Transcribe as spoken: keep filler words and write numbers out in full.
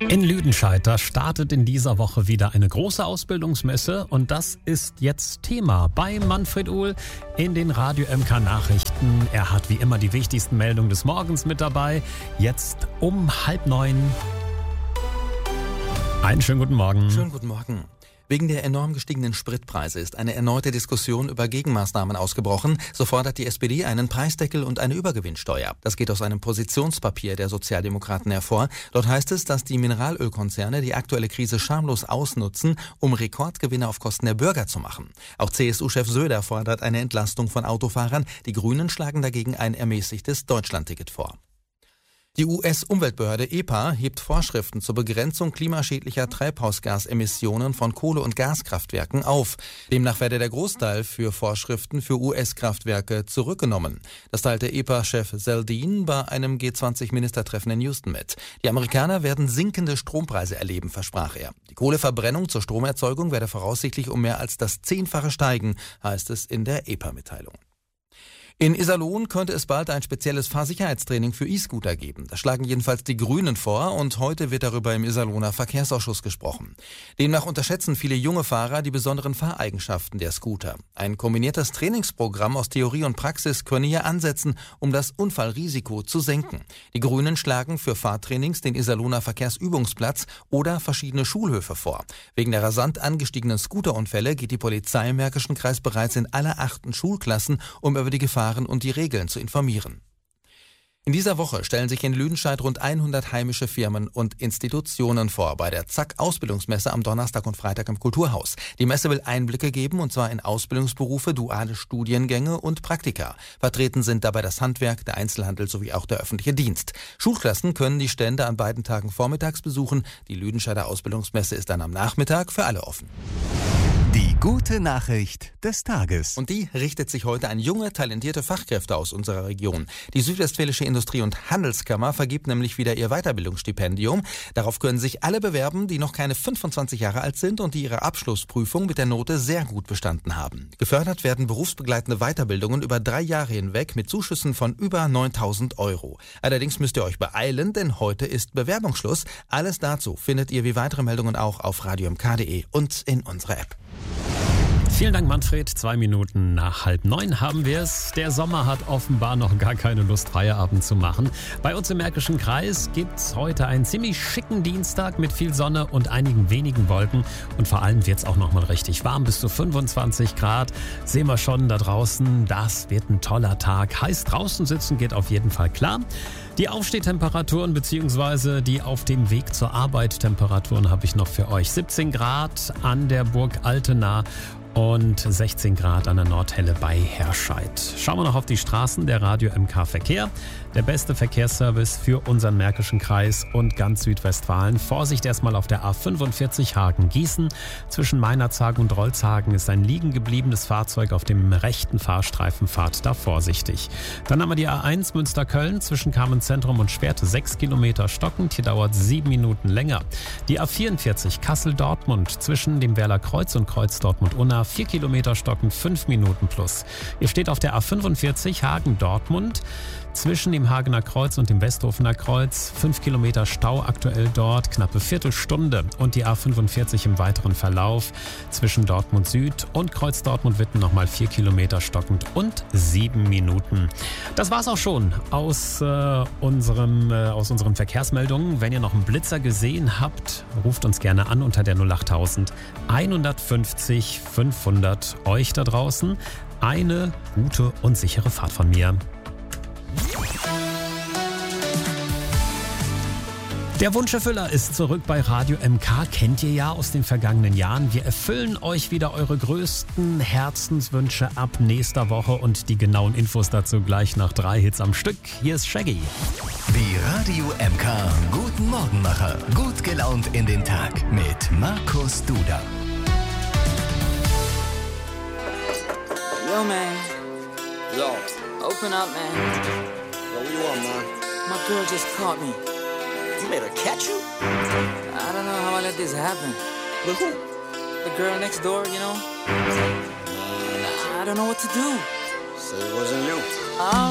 In Lüdenscheid, da startet in dieser Woche wieder eine große Ausbildungsmesse und das ist jetzt Thema bei Manfred Uhl in den Radio M K Nachrichten. Er hat wie immer die wichtigsten Meldungen des Morgens mit dabei. Jetzt um halb neun. Einen schönen guten Morgen. Schönen guten Morgen. Wegen der enorm gestiegenen Spritpreise ist eine erneute Diskussion über Gegenmaßnahmen ausgebrochen. So fordert die S P D einen Preisdeckel und eine Übergewinnsteuer. Das geht aus einem Positionspapier der Sozialdemokraten hervor. Dort heißt es, dass die Mineralölkonzerne die aktuelle Krise schamlos ausnutzen, um Rekordgewinne auf Kosten der Bürger zu machen. Auch C S U-Chef Söder fordert eine Entlastung von Autofahrern. Die Grünen schlagen dagegen ein ermäßigtes Deutschlandticket vor. Die U S-Umweltbehörde E P A hebt Vorschriften zur Begrenzung klimaschädlicher Treibhausgasemissionen von Kohle- und Gaskraftwerken auf. Demnach werde der Großteil für Vorschriften für U S-Kraftwerke zurückgenommen. Das teilte E P A-Chef Zeldin bei einem G zwanzig-Ministertreffen in Houston mit. Die Amerikaner werden sinkende Strompreise erleben, versprach er. Die Kohleverbrennung zur Stromerzeugung werde voraussichtlich um mehr als das Zehnfache steigen, heißt es in der E P A-Mitteilung. In Iserlohn könnte es bald ein spezielles Fahrsicherheitstraining für E-Scooter geben. Das schlagen jedenfalls die Grünen vor und heute wird darüber im Iserlohner Verkehrsausschuss gesprochen. Demnach unterschätzen viele junge Fahrer die besonderen Fahreigenschaften der Scooter. Ein kombiniertes Trainingsprogramm aus Theorie und Praxis könne hier ansetzen, um das Unfallrisiko zu senken. Die Grünen schlagen für Fahrtrainings den Iserlohner Verkehrsübungsplatz oder verschiedene Schulhöfe vor. Wegen der rasant angestiegenen Scooterunfälle geht die Polizei im Märkischen Kreis bereits in alle achten Schulklassen, um über die Gefahr und die Regeln zu informieren. In dieser Woche stellen sich in Lüdenscheid rund hundert heimische Firmen und Institutionen vor bei der Z A K Ausbildungsmesse am Donnerstag und Freitag im Kulturhaus. Die Messe will Einblicke geben, und zwar in Ausbildungsberufe, duale Studiengänge und Praktika. Vertreten sind dabei das Handwerk, der Einzelhandel sowie auch der öffentliche Dienst. Schulklassen können die Stände an beiden Tagen vormittags besuchen. Die Lüdenscheider Ausbildungsmesse ist dann am Nachmittag für alle offen. Die gute Nachricht des Tages. Und die richtet sich heute an junge, talentierte Fachkräfte aus unserer Region. Die Südwestfälische Industrie- und Handelskammer vergibt nämlich wieder ihr Weiterbildungsstipendium. Darauf können sich alle bewerben, die noch keine fünfundzwanzig Jahre alt sind und die ihre Abschlussprüfung mit der Note sehr gut bestanden haben. Gefördert werden berufsbegleitende Weiterbildungen über drei Jahre hinweg mit Zuschüssen von über neuntausend Euro. Allerdings müsst ihr euch beeilen, denn heute ist Bewerbungsschluss. Alles dazu findet ihr wie weitere Meldungen auch auf radio m k punkt d e und in unserer App. Vielen Dank, Manfred. Zwei Minuten nach halb neun haben wir es. Der Sommer hat offenbar noch gar keine Lust, Feierabend zu machen. Bei uns im Märkischen Kreis gibt's heute einen ziemlich schicken Dienstag mit viel Sonne und einigen wenigen Wolken. Und vor allem wird's auch noch mal richtig warm, bis zu fünfundzwanzig Grad. Sehen wir schon da draußen, das wird ein toller Tag. Heiß draußen sitzen geht auf jeden Fall klar. Die Aufstehtemperaturen bzw. die auf dem Weg zur Arbeit Temperaturen habe ich noch für euch. siebzehn Grad an der Burg Altena und sechzehn Grad an der Nordhelle bei Herscheid. Schauen wir noch auf die Straßen der Radio M K Verkehr. Der beste Verkehrsservice für unseren Märkischen Kreis und ganz Südwestfalen. Vorsicht erstmal auf der A fünfundvierzig Hagen-Gießen. Zwischen Meinerzhagen und Rolzhagen ist ein liegen gebliebenes Fahrzeug auf dem rechten Fahrstreifen. Fahrt da vorsichtig. Dann haben wir die A eins Münster-Köln zwischen Kamenz-Zentrum und Schwerte sechs Kilometer stockend. Hier dauert sieben Minuten länger. Die A vierundvierzig Kassel-Dortmund zwischen dem Werler Kreuz und Kreuz Dortmund-Unna vier Kilometer stockend, fünf Minuten plus. Ihr steht auf der A fünfundvierzig Hagen-Dortmund. Zwischen dem Hagener Kreuz und dem Westhofener Kreuz fünf Kilometer Stau aktuell dort, knappe Viertelstunde. Und die A fünfundvierzig im weiteren Verlauf zwischen Dortmund Süd und Kreuz Dortmund-Witten nochmal vier Kilometer stockend und sieben Minuten. Das war's auch schon aus, äh, unserem, äh, aus unseren Verkehrsmeldungen. Wenn ihr noch einen Blitzer gesehen habt, ruft uns gerne an unter der null acht hundertfünfzig fünfhundert. Euch da draußen eine gute und sichere Fahrt von mir. Der Wunscherfüller ist zurück bei Radio M K, kennt ihr ja aus den vergangenen Jahren. Wir erfüllen euch wieder eure größten Herzenswünsche ab nächster Woche und die genauen Infos dazu gleich nach drei Hits am Stück. Hier ist Shaggy. Die Radio M K Guten Morgenmacher. Gut gelaunt in den Tag mit Markus Duda. Yo, man. Yo. Open up, man. Yo, what you want, man? My girl just caught me. You made her catch you? I don't know how I let this happen. With who? The girl next door, you know? I don't know what to do. So it wasn't you. I